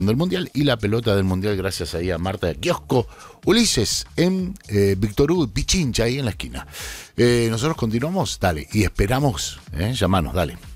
del Mundial y la pelota del Mundial gracias ahí a Marta de Kiosco Ulises en Víctor Hugo y Pichincha ahí en la esquina. Nosotros continuamos, dale, y esperamos, llamanos, dale.